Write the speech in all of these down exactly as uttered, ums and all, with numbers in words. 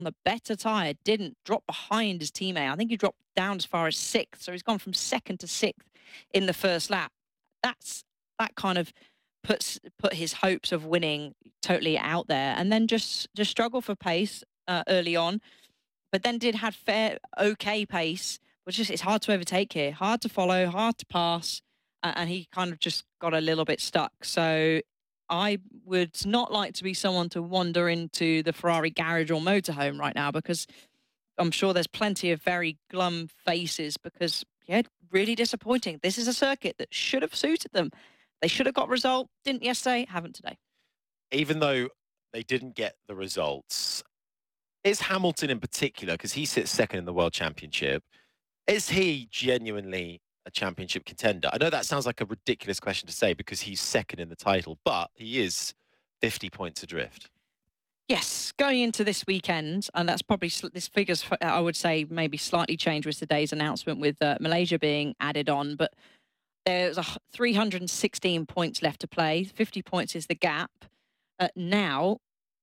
the better tyre, didn't drop behind his teammate. I think he dropped down as far as sixth, so he's gone from second to sixth in the first lap. That's that kind of puts put his hopes of winning totally out there, and then just just struggle for pace uh, early on, but then did had fair okay pace. But just it's hard to overtake here, hard to follow, hard to pass, uh, and he kind of just got a little bit stuck. So I would not like to be someone to wander into the Ferrari garage or motorhome right now, because I'm sure there's plenty of very glum faces because, yeah, really disappointing. This is a circuit that should have suited them. They should have got result. Didn't yesterday, haven't today. Even though they didn't get the results, is Hamilton in particular, because he sits second in the World Championship, is he genuinely a championship contender? I know that sounds like a ridiculous question to say because he's second in the title, but he is fifty points adrift. Yes, going into this weekend, and that's probably sl- this figures f- I would say maybe slightly changed with today's announcement with uh, Malaysia being added on, but there's a h- three hundred sixteen points left to play. fifty points is the gap. Uh, now,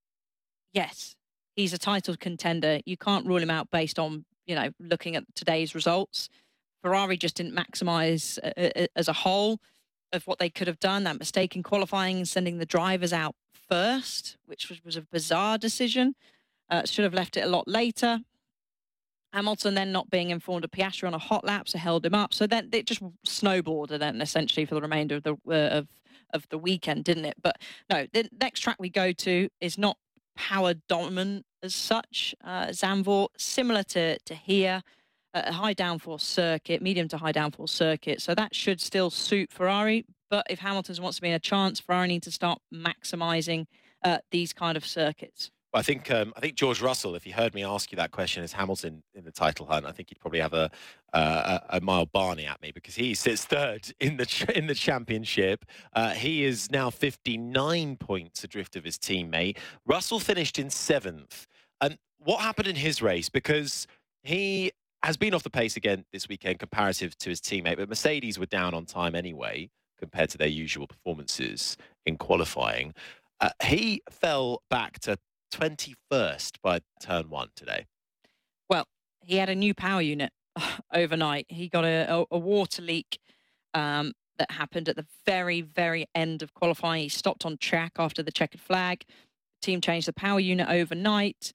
yes, he's a title contender. You can't rule him out based on, you know, looking at today's results. Ferrari just didn't maximise uh, uh, as a whole of what they could have done. That mistake in qualifying and sending the drivers out first, which was, was a bizarre decision. Uh, should have left it a lot later. Hamilton then not being informed of Piastri on a hot lap, so held him up. So then it just snowballed, and then essentially for the remainder of the uh, of of the weekend, didn't it? But no, the next track we go to is not power dominant as such. Uh, Zandvoort, similar to to here, a high downforce circuit, medium to high downforce circuit. So that should still suit Ferrari. But if Hamilton wants to be in a chance, Ferrari need to start maximising uh, these kind of circuits. Well, I think um, I think George Russell, if he heard me ask you that question, is Hamilton in the title hunt? I think he'd probably have a uh, a, a mild Barney at me because he sits third in the ch- in the championship. Uh, he is now fifty-nine points adrift of his teammate. Russell finished in seventh. And what happened in his race? Because he has been off the pace again this weekend comparative to his teammate, but Mercedes were down on time anyway compared to their usual performances in qualifying. Uh, he fell back to twenty-first by turn one today. Well, he had a new power unit overnight. He got a, a, a water leak um, that happened at the very, very end of qualifying. He stopped on track after the checkered flag. The team changed the power unit overnight.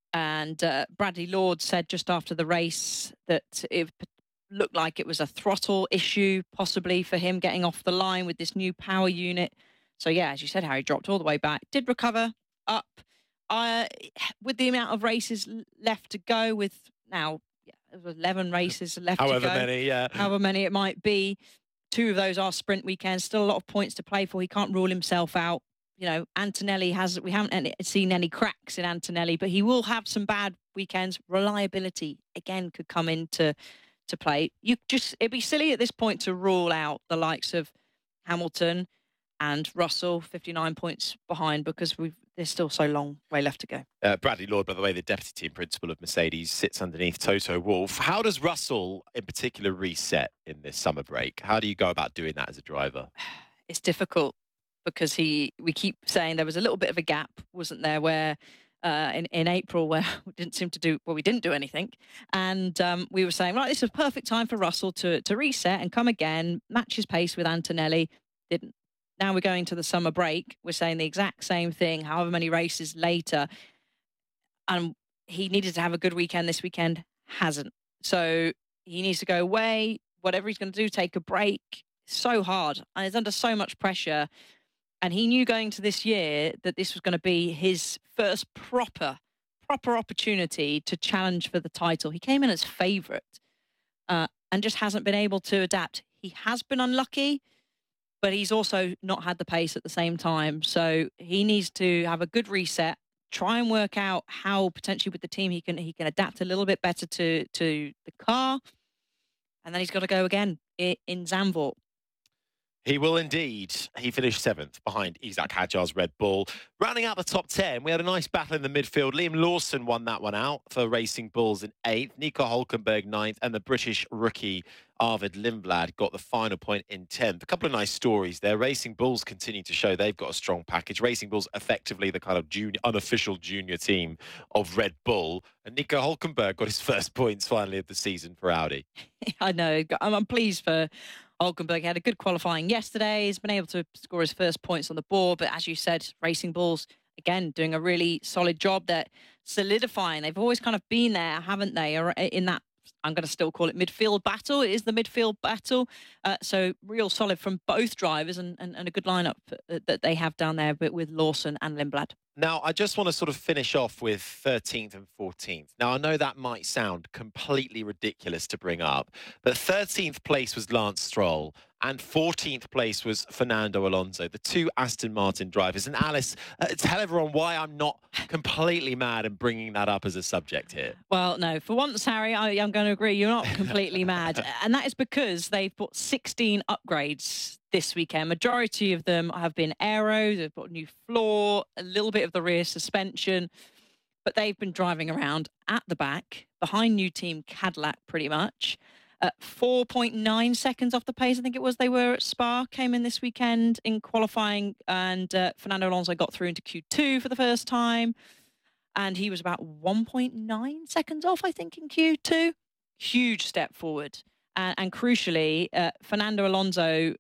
And uh, Bradley Lord said just after the race that it p- looked like it was a throttle issue, possibly for him getting off the line with this new power unit. So, yeah, as you said, Harry dropped all the way back, did recover up. Uh, with the amount of races l- left to go, with now yeah, there's eleven races left to However go, many, yeah. however many it might be. Two of those are sprint weekends. Still a lot of points to play for. He can't rule himself out. You know, Antonelli has. We haven't any, seen any cracks in Antonelli, but he will have some bad weekends. Reliability again could come into to play. You just it'd be silly at this point to rule out the likes of Hamilton and Russell, fifty-nine points behind, because we've there's still so long way left to go. Uh, Bradley Lord, by the way, the deputy team principal of Mercedes, sits underneath Toto Wolff. How does Russell, in particular, reset in this summer break? How do you go about doing that as a driver? It's difficult because he we keep saying there was a little bit of a gap, wasn't there, where uh, in in April where we didn't seem to do well, we didn't do anything, and um, we were saying right, this is a perfect time for Russell to to reset and come again, match his pace with Antonelli. Didn't. Now we're going to the summer break. We're saying the exact same thing. However many races later, and he needed to have a good weekend this weekend. Hasn't. So he needs to go away. Whatever he's going to do, take a break. So hard, and he's under so much pressure. And he knew going to this year that this was going to be his first proper, proper opportunity to challenge for the title. He came in as favourite uh, and just hasn't been able to adapt. He has been unlucky, but he's also not had the pace at the same time. So he needs to have a good reset, try and work out how potentially with the team he can he can adapt a little bit better to to the car, and then he's got to go again in, in Zandvoort. He will indeed. He finished seventh behind Isaac Hadjar's Red Bull. Rounding out the top ten, we had a nice battle in the midfield. Liam Lawson won that one out for Racing Bulls in eighth. Nico Hulkenberg ninth, and the British rookie Arvid Lindblad got the final point in tenth. A couple of nice stories there. Racing Bulls continue to show they've got a strong package. Racing Bulls effectively the kind of junior, unofficial junior team of Red Bull. And Nico Hulkenberg got his first points finally of the season for Audi. I know. I'm, I'm pleased for Hulkenberg. He had a good qualifying yesterday. He's been able to score his first points on the board. But as you said, Racing Bulls, again, doing a really solid job there, solidifying. They've always kind of been there, haven't they, or in that, I'm going to still call it midfield battle. It is the midfield battle. Uh, so real solid from both drivers, and, and, and a good lineup that they have down there with, with Lawson and Lindblad. Now, I just want to sort of finish off with thirteenth and fourteenth. Now, I know that might sound completely ridiculous to bring up, but thirteenth place was Lance Stroll and fourteenth place was Fernando Alonso, the two Aston Martin drivers. And Alice, uh, tell everyone why I'm not completely mad and bringing that up as a subject here. Well, no, for once, Harry, I, I'm going to agree. You're not completely mad. And that is because they've bought sixteen upgrades this weekend. Majority of them have been aero. They've got a new floor, a little bit of the rear suspension, but they've been driving around at the back behind new team Cadillac pretty much. Uh, four point nine seconds off the pace, I think it was, they were at Spa, came in this weekend in qualifying, and uh, Fernando Alonso got through into Q two for the first time, and he was about one point nine seconds off, I think, in Q two. Huge step forward. And, and crucially, uh, Fernando Alonso,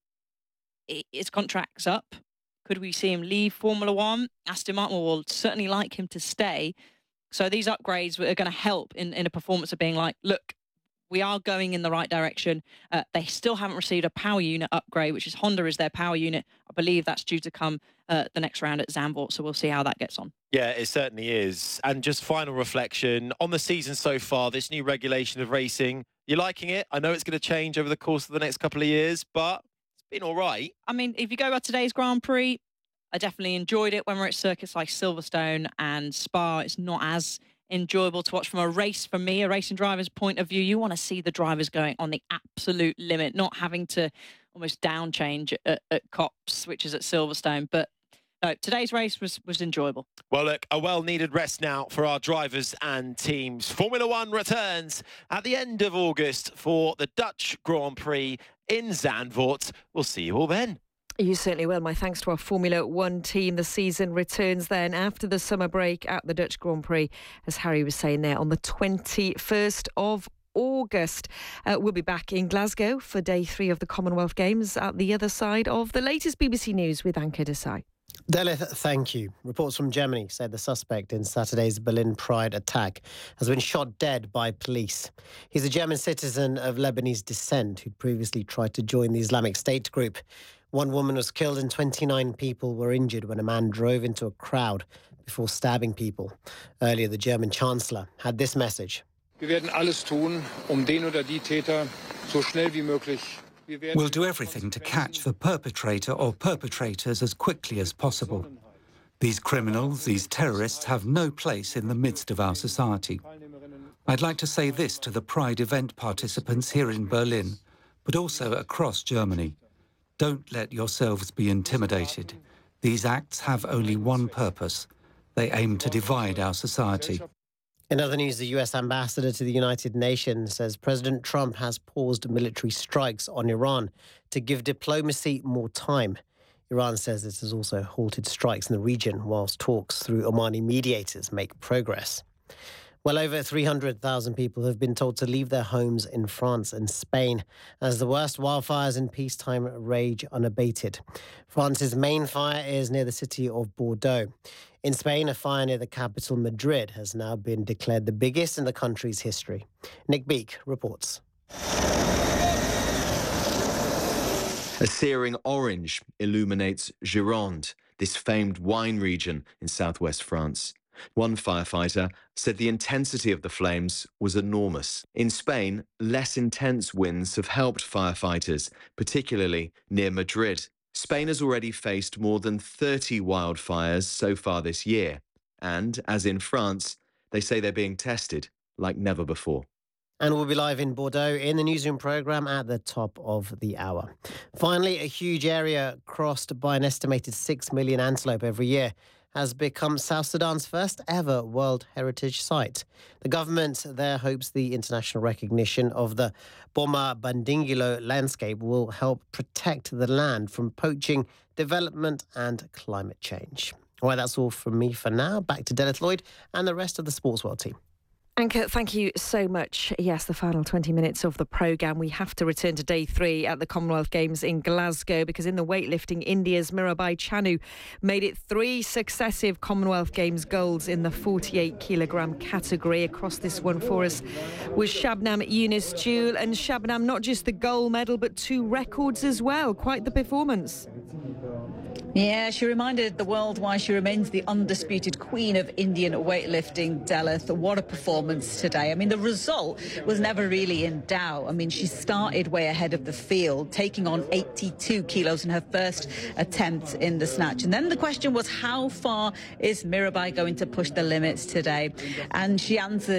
his contract's up. Could we see him leave Formula One? Aston Martin will certainly like him to stay. So these upgrades are going to help in, in a performance of being like, look, we are going in the right direction. Uh, they still haven't received a power unit upgrade, which is Honda is their power unit. I believe that's due to come uh, the next round at Zandvoort, so we'll see how that gets on. Yeah, it certainly is. And just final reflection on the season so far, this new regulation of racing, you liking it? I know it's going to change over the course of the next couple of years, but it's been all right. I mean, if you go by today's Grand Prix, I definitely enjoyed it. When we're at circuits like Silverstone and Spa, it's not as enjoyable to watch from a race, for me, a racing driver's point of view. You want to see the drivers going on the absolute limit, not having to almost down change at, at Copse, which is at Silverstone. But no, today's race was, was enjoyable. Well, look, a well-needed rest now for our drivers and teams. Formula One returns at the end of August for the Dutch Grand Prix in Zandvoort. We'll see you all then. You certainly will. My thanks to our Formula One team. The season returns then after the summer break at the Dutch Grand Prix, as Harry was saying there, on the twenty-first of August. Uh, we'll be back in Glasgow for day three of the Commonwealth Games at the other side of the latest B B C News with Anke Desai. Delith, thank you. Reports from Germany say the suspect in Saturday's Berlin Pride attack has been shot dead by police. He's a German citizen of Lebanese descent who'd previously tried to join the Islamic State group. One woman was killed and twenty-nine people were injured when a man drove into a crowd before stabbing people. Earlier, the German Chancellor had this message. Wir werden alles tun, um den oder die Täter so schnell wie möglich. We'll do everything to catch the perpetrator or perpetrators as quickly as possible. These criminals, these terrorists, have no place in the midst of our society. I'd like to say this to the Pride event participants here in Berlin, but also across Germany. Don't let yourselves be intimidated. These acts have only one purpose. They aim to divide our society. In other news, the U S ambassador to the United Nations says President Trump has paused military strikes on Iran to give diplomacy more time. Iran says it has also halted strikes in the region whilst talks through Omani mediators make progress. Well over three hundred thousand people have been told to leave their homes in France and Spain as the worst wildfires in peacetime rage unabated. France's main fire is near the city of Bordeaux. In Spain, a fire near the capital, Madrid, has now been declared the biggest in the country's history. Nick Beake reports. A searing orange illuminates Gironde, this famed wine region in southwest France. One firefighter said the intensity of the flames was enormous. In Spain, less intense winds have helped firefighters, particularly near Madrid. Spain has already faced more than thirty wildfires so far this year. And, as in France, they say they're being tested like never before. And we'll be live in Bordeaux in the newsroom programme at the top of the hour. Finally, a huge area crossed by an estimated six million antelope every year has become South Sudan's first ever World Heritage Site. The government there hopes the international recognition of the Boma Bandingilo landscape will help protect the land from poaching, development and climate change. All right, that's all from me for now. Back to Dennis Lloyd and the rest of the Sports World team. Anchor, thank you so much. Yes, the final twenty minutes of the programme. We have to return to day three at the Commonwealth Games in Glasgow because in the weightlifting, India's Mirabai Chanu made it three successive Commonwealth Games golds in the forty-eight kilogram category. Across this one for us was Shabnam Yunus Jewel. And Shabnam, not just the gold medal, but two records as well. Quite the performance. Yeah, she reminded the world why she remains the undisputed queen of Indian weightlifting, Delith. What a performance today. I mean, the result was never really in doubt. I mean, she started way ahead of the field, taking on eighty-two kilos in her first attempt in the snatch. And then the question was, how far is Mirabai going to push the limits today? And she answered